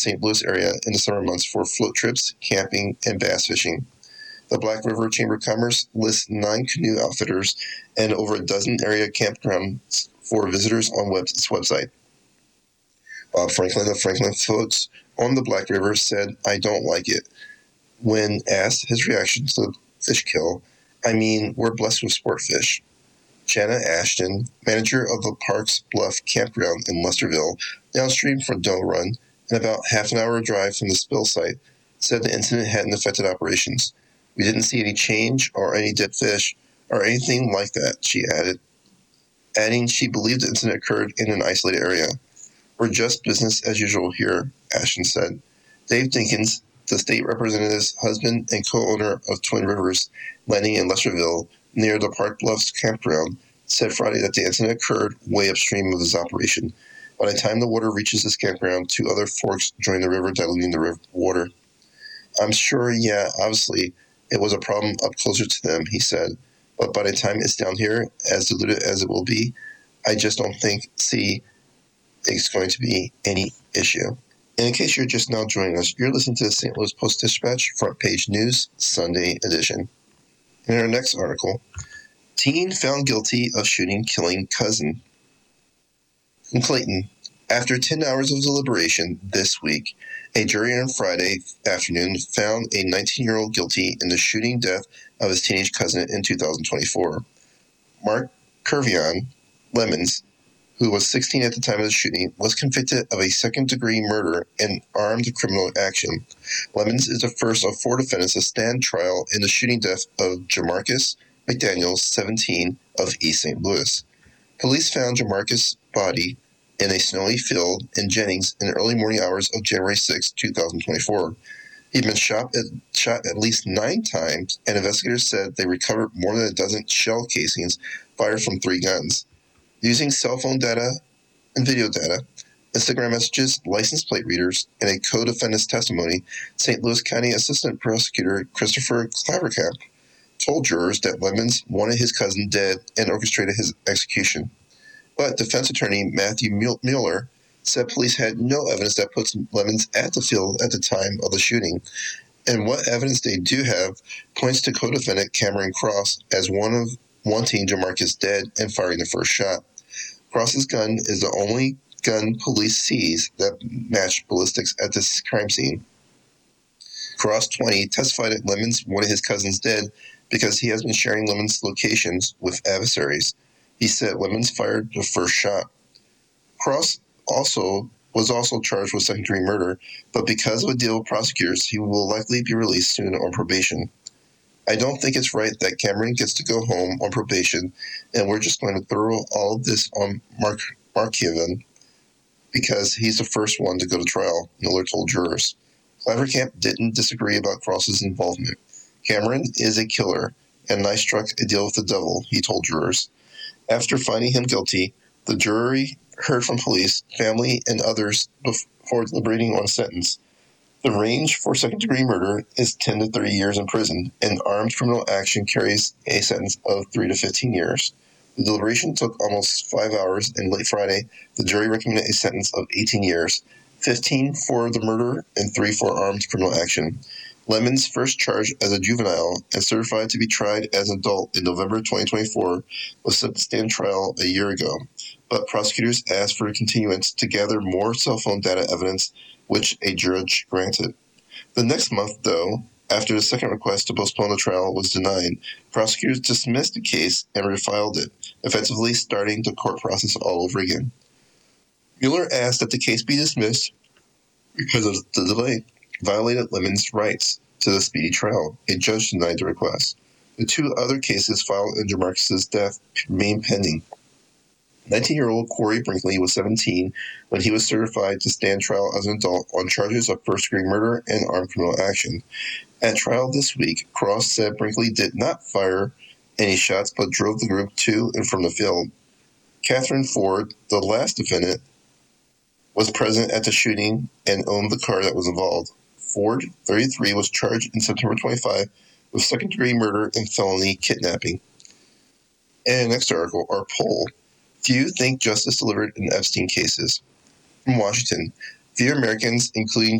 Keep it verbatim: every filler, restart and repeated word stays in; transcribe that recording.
Saint Louis area in the summer months for float trips, camping, and bass fishing. The Black River Chamber of Commerce lists nine canoe outfitters and over a dozen area campgrounds for visitors on web- its website. Bob Franklin of Franklin Floats on the Black River said, "I don't like it." When asked his reaction to the fish kill, "I mean, we're blessed with sport fish." Jana Ashton, manager of the Parks Bluff Campground in Lesterville, downstream from Doe Run, and about half an hour drive from the spill site, said the incident hadn't affected operations. "We didn't see any change or any dead fish or anything like that," she added, adding she believed the incident occurred in an isolated area. "We're just business as usual here," Ashton said. Dave Dinkins, the state representative's husband and co-owner of Twin Rivers Landing in Lesterville, near the Park Bluffs campground, said Friday that the incident occurred way upstream of his operation. By the time the water reaches this campground, two other forks join the river, diluting the river water. "I'm sure, yeah, obviously, it was a problem up closer to them," he said. "But by the time it's down here, as diluted as it will be, I just don't think, see, it's going to be any issue." And in case you're just now joining us, you're listening to the Saint Louis Post-Dispatch Front Page News, Sunday edition. In our next article, teen found guilty of shooting killing cousin. In Clayton, after ten hours of deliberation this week, a jury on Friday afternoon found a nineteen-year-old guilty in the shooting death of his teenage cousin in two thousand twenty-four. Mark Kervion Lemons, who was sixteen at the time of the shooting, was convicted of a second-degree murder and armed criminal action. Lemons is the first of four defendants to stand trial in the shooting death of Jamarcus McDaniels, seventeen, of East Saint Louis. Police found Jamarcus' body in a snowy field in Jennings in the early morning hours of January sixth, twenty twenty-four. He'd been shot at, shot at least nine times, and investigators said they recovered more than a dozen shell casings fired from three guns. Using cell phone data and video data, Instagram messages, license plate readers, and a co-defendant's testimony, Saint Louis County Assistant Prosecutor Christopher Clavercamp told jurors that Lemons wanted his cousin dead and orchestrated his execution. But defense attorney Matthew Mueller said police had no evidence that puts Lemons at the field at the time of the shooting, and what evidence they do have points to co-defendant Cameron Cross as one of wanting Jamarcus dead and firing the first shot. Cross's gun is the only gun police seized that matched ballistics at this crime scene. Cross, twenty, testified that Lemons wanted his cousins dead because he has been sharing Lemons' locations with adversaries. He said Lemons fired the first shot. Cross also was also charged with second-degree murder, but because of a deal with prosecutors, he will likely be released soon on probation. "I don't think it's right that Cameron gets to go home on probation, and we're just going to throw all of this on Mark Markievin because he's the first one to go to trial," Miller told jurors. Clavercamp didn't disagree about Cross's involvement. "Cameron is a killer, and I struck a deal with the devil," he told jurors. After finding him guilty, the jury heard from police, family, and others before deliberating on a sentence. The range for second-degree murder is ten to thirty years in prison, and armed criminal action carries a sentence of three to fifteen years. The deliberation took almost five hours, and late Friday, the jury recommended a sentence of eighteen years, fifteen for the murder and three for armed criminal action. Lemons, first charged as a juvenile and certified to be tried as an adult in November twenty twenty-four, was set to stand trial a year ago, but prosecutors asked for a continuance to gather more cell phone data evidence, which a judge granted. The next month, though, after the second request to postpone the trial was denied, prosecutors dismissed the case and refiled it, effectively starting the court process all over again. Mueller asked that the case be dismissed because of the delay violated Lemons' rights to the speedy trial. A judge denied the request. The two other cases filed in Jamarcus' death remain pending. nineteen-year-old Corey Brinkley was seventeen when he was certified to stand trial as an adult on charges of first-degree murder and armed criminal action. At trial this week, Cross said Brinkley did not fire any shots but drove the group to and from the field. Catherine Ford, the last defendant, was present at the shooting and owned the car that was involved. Ford, thirty-three, was charged in September twenty-fifth with second-degree murder and felony kidnapping. And next article, our poll. Few think justice delivered in Epstein cases. From Washington, Few Americans, including